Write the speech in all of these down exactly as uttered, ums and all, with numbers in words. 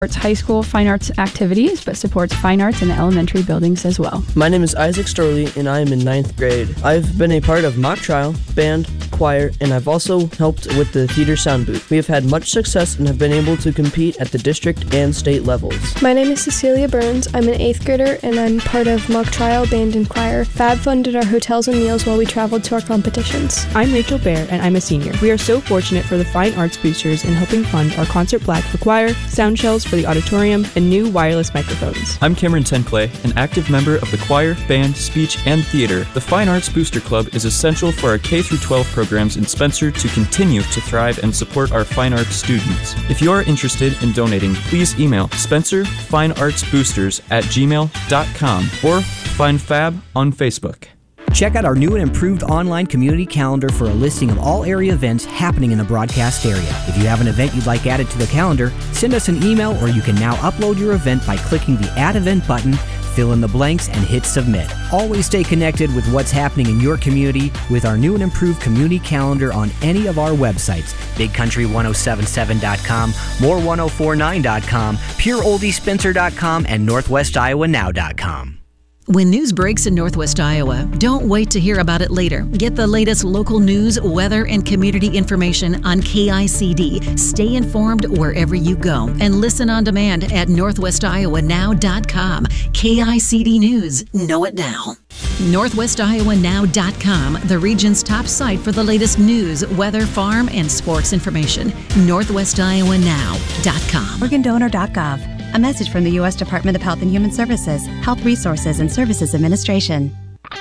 supports high school fine arts activities, but supports fine arts in the elementary buildings as well. My name is Isaac Storley, and I am in ninth grade. I've been a part of mock trial, band, choir, and I've also helped with the theater sound booth. We have had much success and have been able to compete at the district and state levels. My name is Cecilia Burns. I'm an eighth grader, and I'm part of mock trial, band, and choir. Fab funded our hotels and meals while we traveled to our competitions. I'm Rachel Bear, and I'm a senior. We are so fortunate for the Fine Arts Boosters in helping fund our Concert Black for choir, sound shells for the auditorium, and new wireless microphones. I'm Cameron Tenclay, an active member of the choir, band, speech, and theater. The Fine Arts Booster Club is essential for our K through twelve programs in Spencer to continue to thrive and support our fine arts students. If you are interested in donating, please email Spencer Fine Arts Boosters at gmail dot com or find Fab on Facebook. Check out our new and improved online community calendar for a listing of all area events happening in the broadcast area. If you have an event you'd like added to the calendar, send us an email, or you can now upload your event by clicking the Add Event button, fill in the blanks, and hit Submit. Always stay connected with what's happening in your community with our new and improved community calendar on any of our websites: big country ten seventy-seven dot com, more ten forty-nine dot com, pure oldies spencer dot com, and northwest iowa now dot com. When news breaks in Northwest Iowa, don't wait to hear about it later. Get the latest local news, weather, and community information on K I C D. Stay informed wherever you go and listen on demand at northwest iowa now dot com. K I C D News. Know it now. northwest iowa now dot com, the region's top site for the latest news, weather, farm, and sports information. northwest iowa now dot com. organ donor dot gov. A message from the U S Department of Health and Human Services, Health Resources and Services Administration.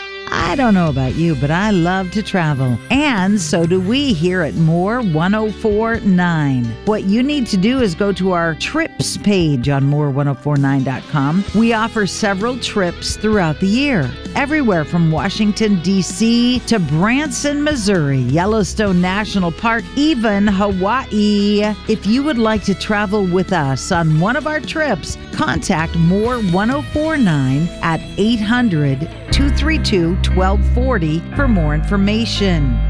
I don't know about you, but I love to travel. And so do we here at More ten forty-nine. What you need to do is go to our trips page on more ten forty-nine dot com. We offer several trips throughout the year, everywhere from Washington, D C to Branson, Missouri, Yellowstone National Park, even Hawaii. If you would like to travel with us on one of our trips, contact More ten forty-nine at eight hundred, two three two, one two four zero for more information.